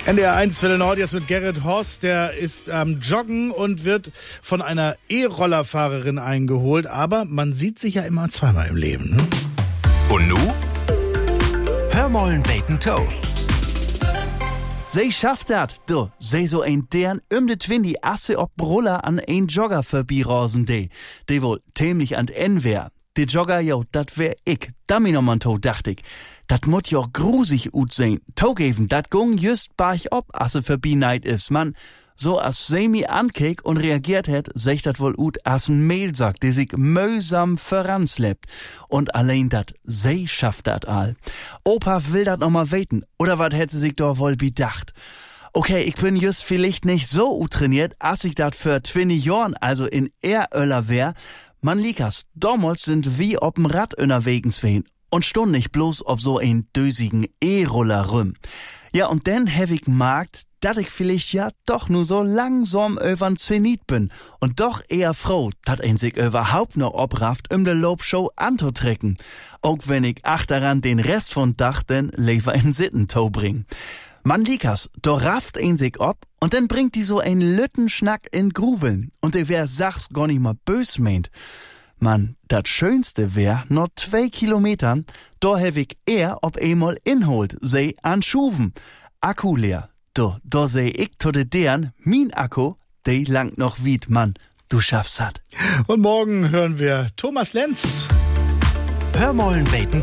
NDR 1 Welle Nord jetzt mit Gerrit Horst, der ist am Joggen und wird von einer E-Rollerfahrerin eingeholt. Aber man sieht sich ja immer zweimal im Leben. Ne? Und nu? Hör mollen beten Toe. Sie schafft dat, du. Sie so ein deren de Twin die Asse ob Roller an ein Jogger vorbeirosen de wohl ziemlich an N wär. Die Jogger, jo, dat wär ich. Dummy noch mal to, dacht ich. Dat mut jo grusig ut sein. Togeven, dat gung just barch ob, asse vorbei is, man. So as sie mi ankek und reagiert het, secht dat wohl ut as ein Mehlsack, der sich mühsam voranslebt. Und allein dat, sie schafft dat all. Opa will dat noch mal weten, oder wat hätte sich doch wohl bedacht? Okay, ich bin just vielleicht nicht so trainiert, as ich dat für 20 Jahren, also in Eröller wär. Man likas, damals sind wie ob'm Rad unterwegs wehen und stund nicht bloß ob so ein dösigen E-Roller rüm. Ja, und dann hab ich gemerkt, dass ich vielleicht ja doch nur so langsam übern Zenit bin und doch eher froh, dass ein sich überhaupt noch obrafft, de Lobshow anzutrecken. Auch wenn ich achteran den Rest von Dach denn lieber in Sittentau bring. Man likas, do rafft ein sich ob und dann bringt die so ein Lüttenschnack in Gruveln und der wär sachs gar nicht mal bös meint. Man, dat Schönste wär, noch 2 Kilometern, da hab ich eher ob einmal inholt, sei an Schuven. Akku leer. Da seh ich to de deren, min Akku, de langt noch wied, Mann. Du schaffst hat. Und morgen hören wir Thomas Lenz. Hör mollen beten